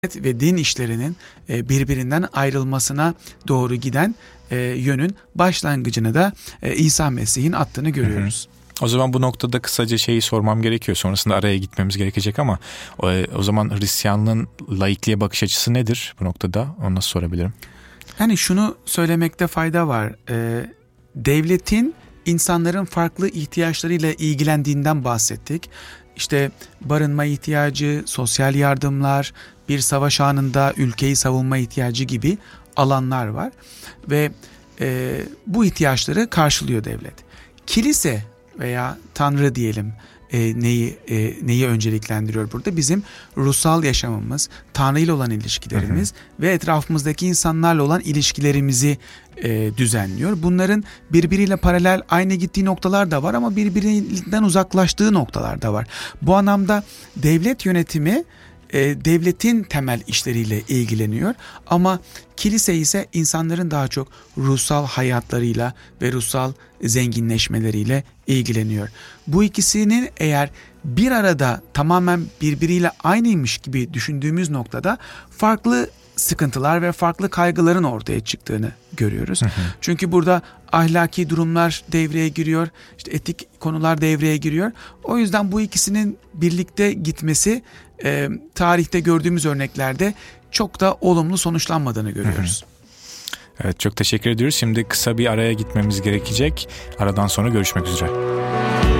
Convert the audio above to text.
ve din işlerinin birbirinden ayrılmasına doğru giden yönün başlangıcını da İsa Mesih'in attığını görüyoruz. O zaman bu noktada kısaca şeyi sormam gerekiyor. Sonrasında araya gitmemiz gerekecek ama o zaman Hristiyanlığın laikliğe bakış açısı nedir bu noktada? Onu nasıl sorabilirim? Yani şunu söylemekte fayda var. Devletin insanların farklı ihtiyaçlarıyla ilgilendiğinden bahsettik. İşte barınma ihtiyacı, sosyal yardımlar, bir savaş anında ülkeyi savunma ihtiyacı gibi alanlar var. Ve bu ihtiyaçları karşılıyor devlet. Kilise veya Tanrı diyelim neyi önceliklendiriyor burada? Bizim ruhsal yaşamımız, Tanrı ile olan ilişkilerimiz ve etrafımızdaki insanlarla olan ilişkilerimizi düzenliyor. Bunların birbiriyle paralel aynı gittiği noktalar da var ama birbirinden uzaklaştığı noktalar da var. Bu anlamda devlet yönetimi devletin temel işleriyle ilgileniyor ama kilise ise insanların daha çok ruhsal hayatlarıyla ve ruhsal zenginleşmeleriyle ilgileniyor. Bu ikisinin eğer bir arada tamamen birbiriyle aynıymış gibi düşündüğümüz noktada farklı sıkıntılar ve farklı kaygıların ortaya çıktığını görüyoruz. Çünkü burada ahlaki durumlar devreye giriyor, işte etik konular devreye giriyor. O yüzden bu ikisinin birlikte gitmesi tarihte gördüğümüz örneklerde çok da olumlu sonuçlanmadığını görüyoruz. Evet, çok teşekkür ediyoruz. Şimdi kısa bir araya gitmemiz gerekecek. Aradan sonra görüşmek üzere.